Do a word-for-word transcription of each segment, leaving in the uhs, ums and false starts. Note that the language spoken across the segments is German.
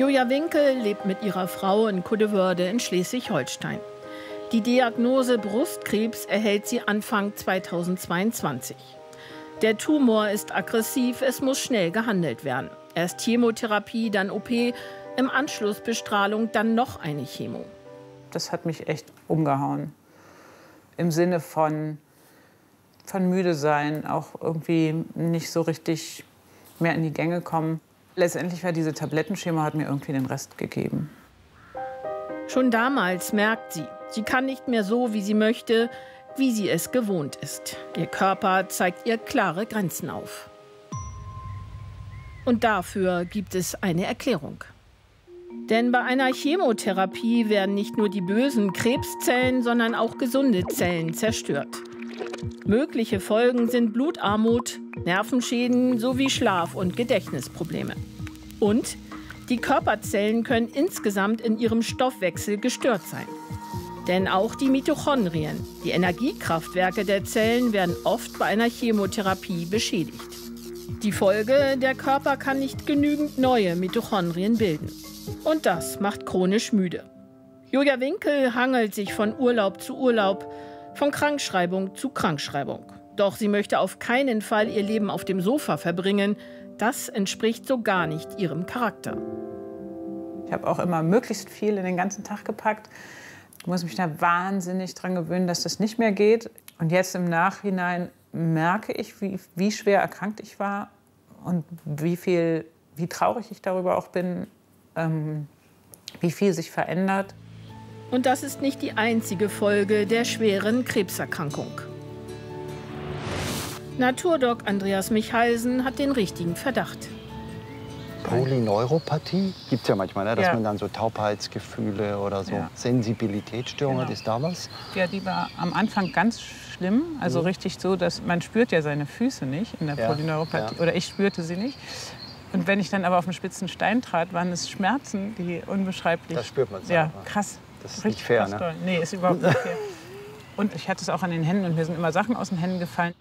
Julia Winkel lebt mit ihrer Frau in Kuddewörde in Schleswig-Holstein. Die Diagnose Brustkrebs erhält sie Anfang zweitausendzweiundzwanzig. Der Tumor ist aggressiv, es muss schnell gehandelt werden. Erst Chemotherapie, dann O P, im Anschluss Bestrahlung, dann noch eine Chemo. Das hat mich echt umgehauen. Im Sinne von, von müde sein, auch irgendwie nicht so richtig mehr in die Gänge kommen. Letztendlich war diese Tablettenchemo, hat mir irgendwie den Rest gegeben. Schon damals merkt sie, sie kann nicht mehr so, wie sie möchte, wie sie es gewohnt ist. Ihr Körper zeigt ihr klare Grenzen auf. Und dafür gibt es eine Erklärung. Denn bei einer Chemotherapie werden nicht nur die bösen Krebszellen, sondern auch gesunde Zellen zerstört. Mögliche Folgen sind Blutarmut, Nervenschäden sowie Schlaf- und Gedächtnisprobleme. Und die Körperzellen können insgesamt in ihrem Stoffwechsel gestört sein. Denn auch die Mitochondrien, die Energiekraftwerke der Zellen, werden oft bei einer Chemotherapie beschädigt. Die Folge: der Körper kann nicht genügend neue Mitochondrien bilden. Und das macht chronisch müde. Julia Winkel hangelt sich von Urlaub zu Urlaub, von Krankschreibung zu Krankschreibung. Doch sie möchte auf keinen Fall ihr Leben auf dem Sofa verbringen. Das entspricht so gar nicht ihrem Charakter. Ich habe auch immer möglichst viel in den ganzen Tag gepackt. Ich muss mich da wahnsinnig dran gewöhnen, dass das nicht mehr geht. Und jetzt im Nachhinein merke ich, wie, wie schwer erkrankt ich war und wie, viel, wie traurig ich darüber auch bin, ähm, wie viel sich verändert. Und das ist nicht die einzige Folge der schweren Krebserkrankung. Naturdoc Andreas Michalsen hat den richtigen Verdacht. Polyneuropathie gibt es ja manchmal, ne? Dass Ja. man dann so Taubheitsgefühle oder so Ja. Sensibilitätsstörungen Genau. hat. Ist da was? Ja, die war am Anfang ganz schlimm, also Mhm. richtig so, dass man spürt ja seine Füße nicht in der Ja, Polyneuropathie. ja. Oder ich spürte sie nicht. Und wenn ich dann aber auf einen spitzen Stein trat, waren es Schmerzen, die unbeschreiblich. Da spürt man's Ja, aber. krass. Das ist Richtig nicht fair, krass ne? doll. Nee, ist überhaupt nicht fair. Und ich hatte es auch an den Händen und mir sind immer Sachen aus den Händen gefallen.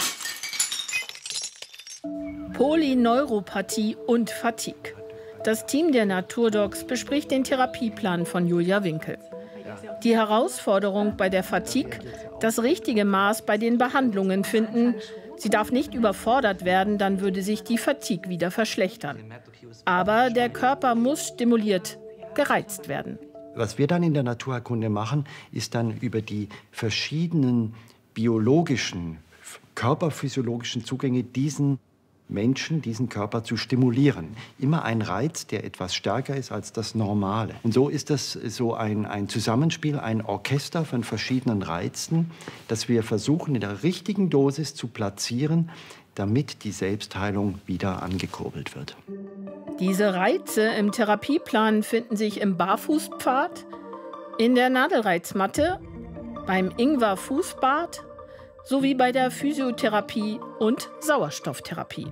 Polyneuropathie und Fatigue. Das Team der Naturdocs bespricht den Therapieplan von Julia Winkel. Die Herausforderung bei der Fatigue: das richtige Maß bei den Behandlungen finden. Sie darf nicht überfordert werden, dann würde sich die Fatigue wieder verschlechtern. Aber der Körper muss stimuliert, gereizt werden. Was wir dann in der Naturheilkunde machen, ist dann über die verschiedenen biologischen, körperphysiologischen Zugänge diesen Menschen, diesen Körper zu stimulieren. Immer ein Reiz, der etwas stärker ist als das Normale. Und so ist das so ein, ein Zusammenspiel, ein Orchester von verschiedenen Reizen, das wir versuchen in der richtigen Dosis zu platzieren, damit die Selbstheilung wieder angekurbelt wird. Diese Reize im Therapieplan finden sich im Barfußpfad, in der Nadelreizmatte, beim Ingwer-Fußbad sowie bei der Physiotherapie und Sauerstofftherapie.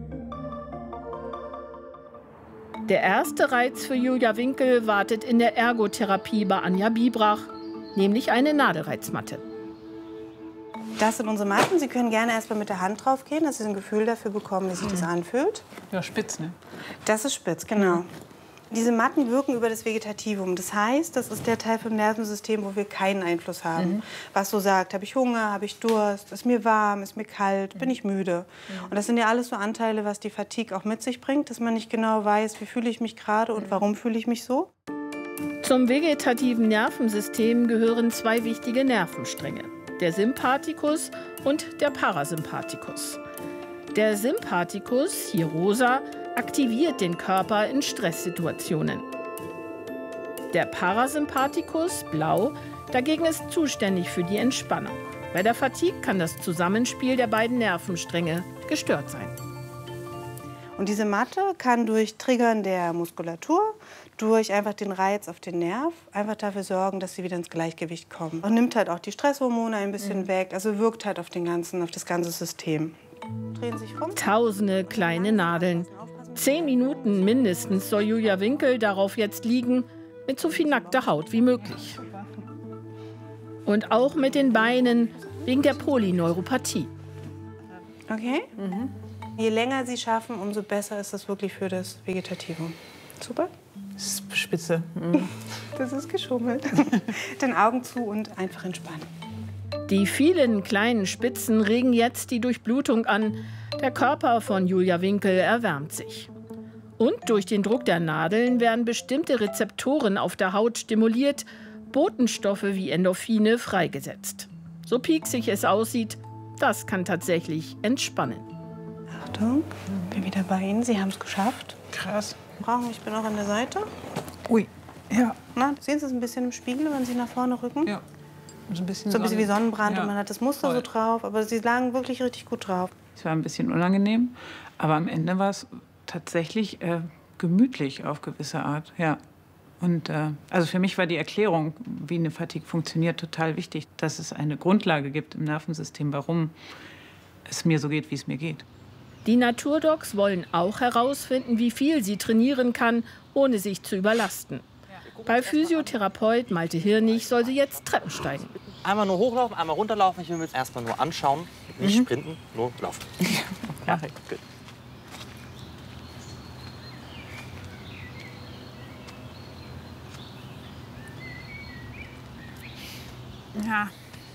Der erste Reiz für Julia Winkel wartet in der Ergotherapie bei Anja Biebrach, nämlich eine Nadelreizmatte. Das sind unsere Matten. Sie können gerne erstmal mit der Hand drauf gehen, dass Sie ein Gefühl dafür bekommen, wie sich das anfühlt. Ja, spitz, ne? Das ist spitz, genau. Diese Matten wirken über das Vegetativum. Das heißt, das ist der Teil vom Nervensystem, wo wir keinen Einfluss haben. Mhm. Was so sagt, habe ich Hunger, habe ich Durst, ist mir warm, ist mir kalt, mhm. bin ich müde. Mhm. Und das sind ja alles so Anteile, was die Fatigue auch mit sich bringt, dass man nicht genau weiß, wie fühle ich mich gerade und warum fühle ich mich so. Zum vegetativen Nervensystem gehören zwei wichtige Nervenstränge: der Sympathikus und der Parasympathikus. Der Sympathikus, hier rosa, aktiviert den Körper in Stresssituationen. Der Parasympathikus, blau, dagegen ist zuständig für die Entspannung. Bei der Fatigue kann das Zusammenspiel der beiden Nervenstränge gestört sein. Und diese Matte kann durch Triggern der Muskulatur, durch einfach den Reiz auf den Nerv, einfach dafür sorgen, dass sie wieder ins Gleichgewicht kommen. Und nimmt halt auch die Stresshormone ein bisschen mhm. weg, also wirkt halt auf, den ganzen, auf das ganze System. Drehen sich rum. Tausende kleine Nadeln. Zehn Minuten mindestens soll Julia Winkel darauf jetzt liegen, mit so viel nackter Haut wie möglich. Und auch mit den Beinen wegen der Polyneuropathie. Okay? Mhm. Je länger Sie schaffen, umso besser ist das wirklich für das Vegetativum. Super. Spitze. Mhm. Das ist geschummelt. Den Augen zu und einfach entspannen. Die vielen kleinen Spitzen regen jetzt die Durchblutung an. Der Körper von Julia Winkel erwärmt sich. Und durch den Druck der Nadeln werden bestimmte Rezeptoren auf der Haut stimuliert, Botenstoffe wie Endorphine freigesetzt. So pieksig es aussieht, das kann tatsächlich entspannen. Achtung, bin wieder bei Ihnen. Sie haben es geschafft. Krass. Brauchen, ich bin auch an der Seite. Ui, ja. Na, sehen Sie es ein bisschen im Spiegel, wenn Sie nach vorne rücken? Ja. So ein bisschen, So ein bisschen wie Sonnenbrand Ja. und man hat das Muster Voll. so drauf. Aber Sie lagen wirklich richtig gut drauf. Es war ein bisschen unangenehm, aber am Ende war es tatsächlich äh, gemütlich auf gewisse Art. Ja. Und äh, also für mich war die Erklärung, wie eine Fatigue funktioniert, total wichtig, dass es eine Grundlage gibt im Nervensystem, warum es mir so geht, wie es mir geht. Die Naturdocs wollen auch herausfinden, wie viel sie trainieren kann, ohne sich zu überlasten. Bei Physiotherapeut Malte Hirnig soll sie jetzt Treppen steigen. Einmal nur hochlaufen, einmal runterlaufen. Ich will mir jetzt erstmal nur anschauen, nicht sprinten, nur laufen. Ja, gut. Ja.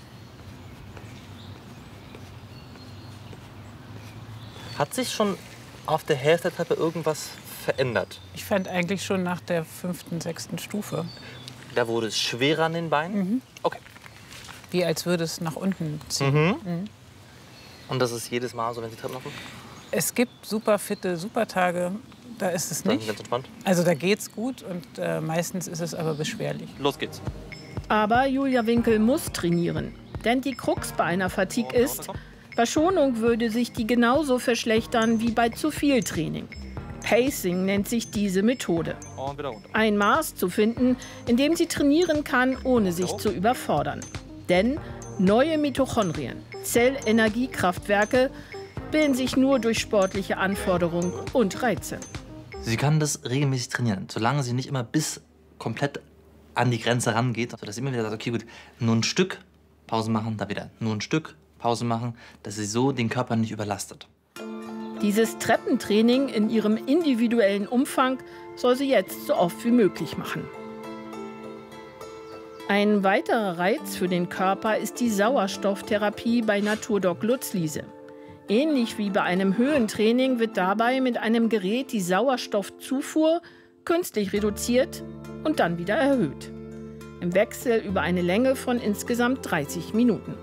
Hat sich schon auf der Hälfte der Treppe irgendwas verändert? Ich fand eigentlich schon nach der fünften, sechsten Stufe, Da wurde es schwerer an den Beinen? Okay. wie als würde es nach unten ziehen. Mhm. Und das ist jedes Mal so, wenn Sie Treppen laufen? Es gibt super fitte Supertage, da ist es Dann nicht. ganz entspannt. Also da geht's gut und äh, meistens ist es aber beschwerlich. Los geht's. Aber Julia Winkel muss trainieren. Denn die Krux bei einer Fatigue ist, bei Schonung würde sich die genauso verschlechtern wie bei zu viel Training. Pacing nennt sich diese Methode. Und wieder runter. Ein Maß zu finden, in dem sie trainieren kann, ohne sich zu überfordern. Denn neue Mitochondrien, Zellenergiekraftwerke, bilden sich nur durch sportliche Anforderungen und Reize. Sie kann das regelmäßig trainieren, solange sie nicht immer bis komplett an die Grenze rangeht, sodass sie immer wieder sagt, okay, gut, nur ein Stück, Pause machen, da wieder, nur ein Stück, Pause machen, dass sie so den Körper nicht überlastet. Dieses Treppentraining in ihrem individuellen Umfang soll sie jetzt so oft wie möglich machen. Ein weiterer Reiz für den Körper ist die Sauerstofftherapie bei Naturdoc Lutzliese. Ähnlich wie bei einem Höhentraining wird dabei mit einem Gerät die Sauerstoffzufuhr künstlich reduziert und dann wieder erhöht. Im Wechsel über eine Länge von insgesamt dreißig Minuten.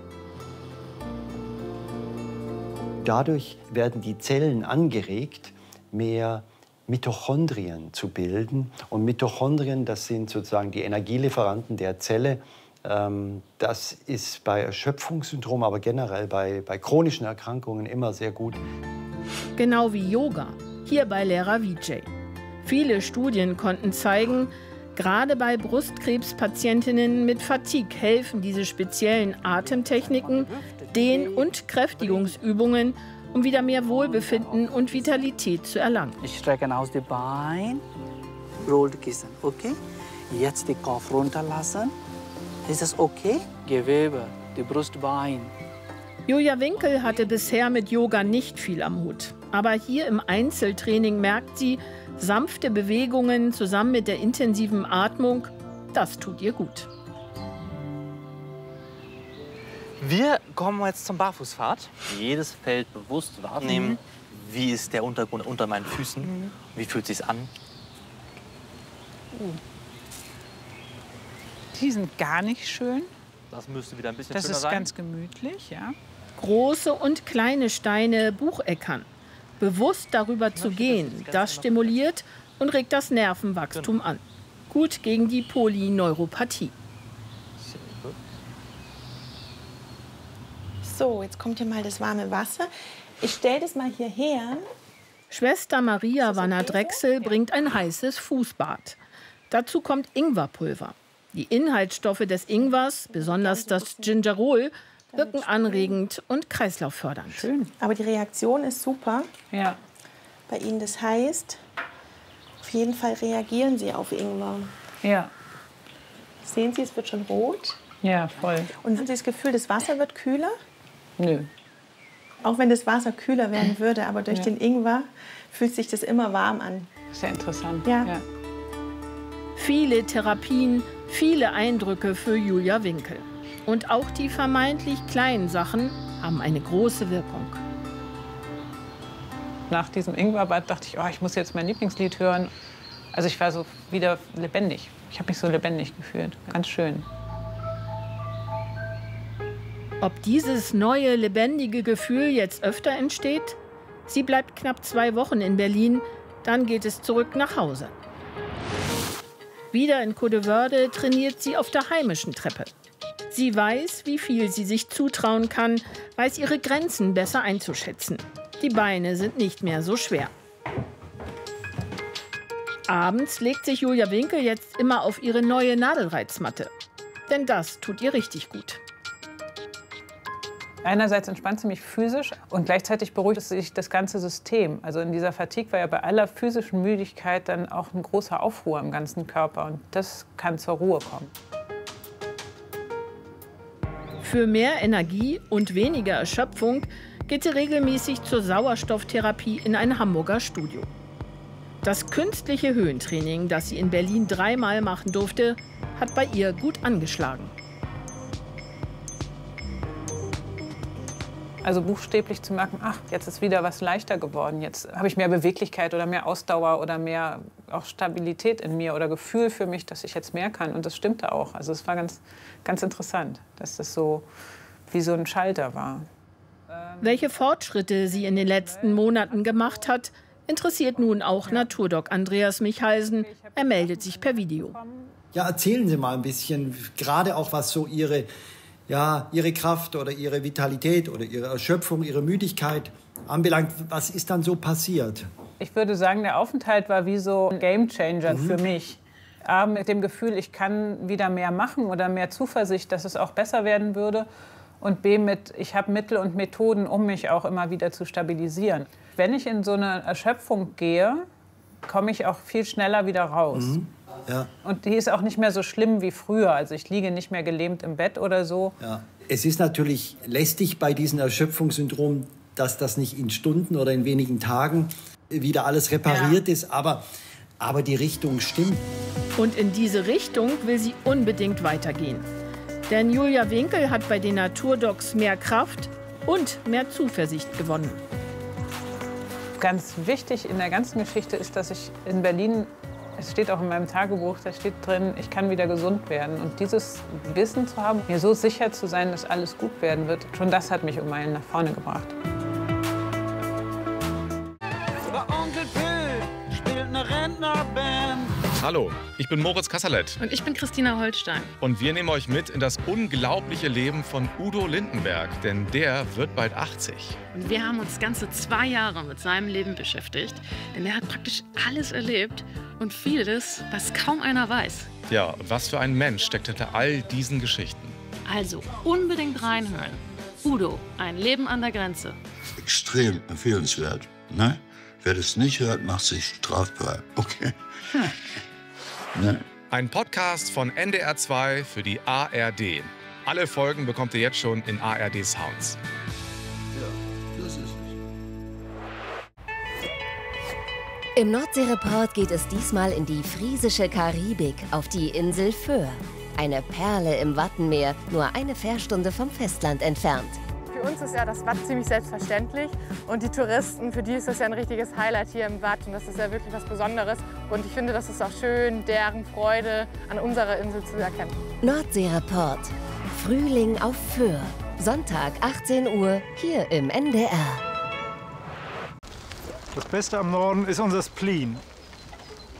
Dadurch werden die Zellen angeregt, mehr Mitochondrien zu bilden. Und Mitochondrien, das sind sozusagen die Energielieferanten der Zelle. Ähm, das ist bei Erschöpfungssyndrom, aber generell bei, bei chronischen Erkrankungen immer sehr gut. Genau wie Yoga, hier bei Lehrer Vijay. Viele Studien konnten zeigen, gerade bei Brustkrebspatientinnen mit Fatigue helfen diese speziellen Atemtechniken, Dehn- und Kräftigungsübungen, um wieder mehr Wohlbefinden und Vitalität zu erlangen. Ich strecke aus die Beine, rolled Kissen, okay? Jetzt den Kopf runterlassen. Ist das okay? Gewebe, die Brustbein. Julia Winkel hatte bisher mit Yoga nicht viel am Hut. Aber hier im Einzeltraining merkt sie, sanfte Bewegungen zusammen mit der intensiven Atmung, das tut ihr gut. Wir kommen jetzt zum Barfußpfad. Jedes Feld bewusst wahrnehmen. Wie ist der Untergrund unter meinen Füßen? Wie fühlt es sich an? Die sind gar nicht schön. Das müsste wieder ein bisschen Das schöner ist sein. ganz gemütlich, ja. Große und kleine Steine Bucheckern. Bewusst darüber zu gehen, das stimuliert und regt das Nervenwachstum an. Gut gegen die Polyneuropathie. So, jetzt kommt hier mal das warme Wasser. Ich stelle das mal hierher. Schwester Maria Wanner Drechsel bringt ein heißes Fußbad. Dazu kommt Ingwerpulver. Die Inhaltsstoffe des Ingwers, besonders das Gingerol, wirken anregend und kreislauffördernd. Schön. Aber die Reaktion ist super Ja. bei Ihnen. Das heißt, auf jeden Fall reagieren Sie auf Ingwer. Ja. Sehen Sie, es wird schon rot. Ja, voll. Und haben Sie das Gefühl, das Wasser wird kühler? Nö. Auch wenn das Wasser kühler werden würde, aber durch Ja. den Ingwer fühlt sich das immer warm an. Sehr interessant. Ja. ja. Viele Therapien, viele Eindrücke für Julia Winkel. Und auch die vermeintlich kleinen Sachen haben eine große Wirkung. Nach diesem Ingwerbad dachte ich, oh, ich muss jetzt mein Lieblingslied hören. Also ich war so wieder lebendig. Ich habe mich so lebendig gefühlt. Ganz schön. Ob dieses neue, lebendige Gefühl jetzt öfter entsteht? Sie bleibt knapp zwei Wochen in Berlin, dann geht es zurück nach Hause. Wieder in Codewörde trainiert sie auf der heimischen Treppe. Sie weiß, wie viel sie sich zutrauen kann, weiß ihre Grenzen besser einzuschätzen. Die Beine sind nicht mehr so schwer. Abends legt sich Julia Winkel jetzt immer auf ihre neue Nadelreizmatte. Denn das tut ihr richtig gut. Einerseits entspannt sie mich physisch und gleichzeitig beruhigt sich das ganze System. Also in dieser Fatigue war ja bei aller physischen Müdigkeit dann auch ein großer Aufruhr im ganzen Körper. Und das kann zur Ruhe kommen. Für mehr Energie und weniger Erschöpfung geht sie regelmäßig zur Sauerstofftherapie in ein Hamburger Studio. Das künstliche Höhentraining, das sie in Berlin dreimal machen durfte, hat bei ihr gut angeschlagen. Also buchstäblich zu merken, ach, jetzt ist wieder was leichter geworden. Jetzt habe ich mehr Beweglichkeit oder mehr Ausdauer oder mehr auch Stabilität in mir oder Gefühl für mich, dass ich jetzt mehr kann. Und das stimmte auch. Also es war ganz, ganz interessant, dass das so wie so ein Schalter war. Welche Fortschritte sie in den letzten Monaten gemacht hat, interessiert nun auch Naturdoc Andreas Michalsen. Er meldet sich per Video. Ja, erzählen Sie mal ein bisschen, gerade auch was so Ihre... ja, ihre Kraft oder ihre Vitalität oder ihre Erschöpfung, ihre Müdigkeit anbelangt. Was ist dann so passiert? Ich würde sagen, der Aufenthalt war wie so ein Gamechanger mhm. für mich. A, mit dem Gefühl, ich kann wieder mehr machen oder mehr Zuversicht, dass es auch besser werden würde. Und B, mit, ich habe Mittel und Methoden, um mich auch immer wieder zu stabilisieren. Wenn ich in so eine Erschöpfung gehe, komme ich auch viel schneller wieder raus. Mhm. Ja. Und die ist auch nicht mehr so schlimm wie früher. Also ich liege nicht mehr gelähmt im Bett oder so. Ja. Es ist natürlich lästig bei diesem Erschöpfungssyndrom, dass das nicht in Stunden oder in wenigen Tagen wieder alles repariert ja. ist. Aber, aber die Richtung stimmt. Und in diese Richtung will sie unbedingt weitergehen. Denn Julia Winkel hat bei den Naturdocs mehr Kraft und mehr Zuversicht gewonnen. Ganz wichtig in der ganzen Geschichte ist, dass ich in Berlin... Es steht auch in meinem Tagebuch, da steht drin, ich kann wieder gesund werden. Und dieses Wissen zu haben, mir so sicher zu sein, dass alles gut werden wird, schon das hat mich um Meilen nach vorne gebracht. Onkel Phil spielt eine Rentnerband. Hallo, ich bin Moritz Kasserlet. Und ich bin Christina Holstein. Und wir nehmen euch mit in das unglaubliche Leben von Udo Lindenberg, denn der wird bald achtzig. Und wir haben uns ganze zwei Jahre mit seinem Leben beschäftigt, denn er hat praktisch alles erlebt und vieles, was kaum einer weiß. Ja, und was für ein Mensch steckt hinter all diesen Geschichten. Also unbedingt reinhören. Udo, ein Leben an der Grenze. Extrem empfehlenswert. Ne? Wer das nicht hört, macht sich strafbar. Okay. Hm. Ne? Ein Podcast von N D R zwei für die A R D. Alle Folgen bekommt ihr jetzt schon in A R D Sounds. Ja, das ist es. Im Nordsee-Report geht es diesmal in die friesische Karibik, auf die Insel Föhr. Eine Perle im Wattenmeer, nur eine Fährstunde vom Festland entfernt. Für uns ist ja das Watt ziemlich selbstverständlich und die Touristen, für die ist das ja ein richtiges Highlight hier im Watt und das ist ja wirklich was Besonderes. Und ich finde, das ist auch schön, deren Freude an unserer Insel zu erkennen. Nordsee-Report. Frühling auf Föhr. Sonntag, achtzehn Uhr, hier im N D R. Das Beste am Norden ist unser Spleen.